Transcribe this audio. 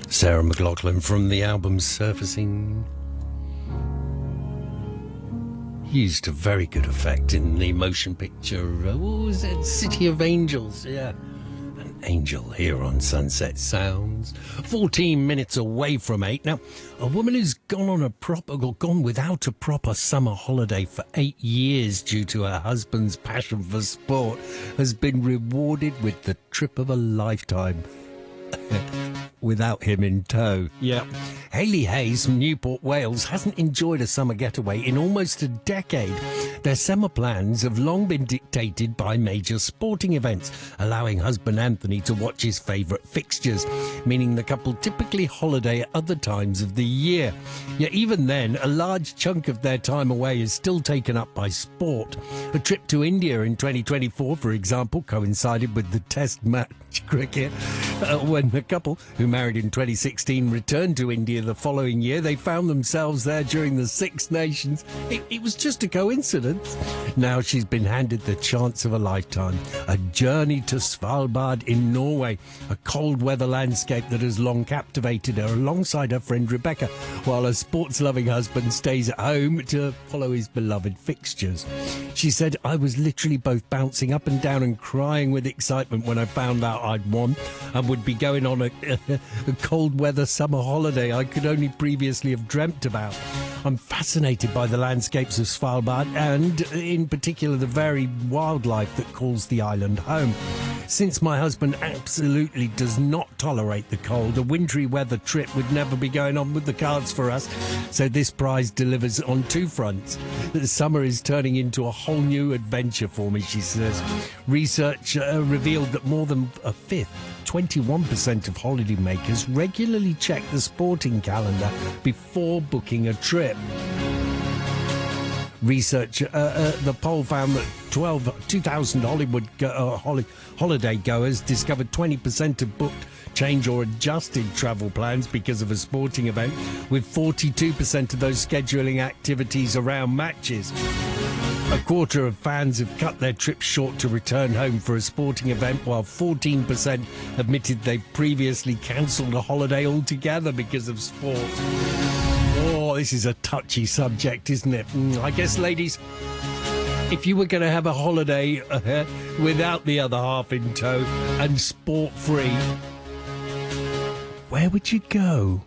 Sarah McLachlan from the album Surfacing used to very good effect in the motion picture, what was it, City of Angels, yeah. An angel here on Sunset Sounds. 14 minutes away from 8. Now, a woman who's gone without a proper summer holiday for 8 years due to her husband's passion for sport has been rewarded with the trip of a lifetime. Without him in tow. Yeah. Hayley Hayes from Newport, Wales hasn't enjoyed a summer getaway in almost a decade. Their summer plans have long been dictated by major sporting events, allowing husband Anthony to watch his favourite fixtures, meaning the couple typically holiday at other times of the year. Yet even then, a large chunk of their time away is still taken up by sport. A trip to India in 2024, for example, coincided with the Test match cricket. When the couple, who married in 2016, returned to India the following year, they found themselves there during the Six Nations. It was just a coincidence. Now she's been handed the chance of a lifetime. A journey to Svalbard in Norway, a cold weather landscape that has long captivated her, alongside her friend Rebecca, while her sports-loving husband stays at home to follow his beloved fixtures. She said, "I was literally both bouncing up and down and crying with excitement when I found out I'd won and would be going on a cold weather summer holiday I could only previously have dreamt about. I'm fascinated by the landscapes of Svalbard and, in particular, the varied wildlife that calls the island home. Since my husband absolutely does not tolerate the cold, a wintry weather trip would never be going on with the cards for us. So this prize delivers on two fronts. The summer is turning into a whole new adventure for me," she says. Research revealed that more than a fifth, 21% of holidaymakers regularly check the sporting calendar before booking a trip. Research, the poll found that 2,000 Hollywood holiday goers discovered 20% have booked, changed or adjusted travel plans because of a sporting event, with 42% of those scheduling activities around matches. A quarter of fans have cut their trips short to return home for a sporting event, while 14% admitted they've previously cancelled a holiday altogether because of sport. Oh, this is a touchy subject, isn't it? I guess, ladies, if you were going to have a holiday without the other half in tow and sport-free, where would you go?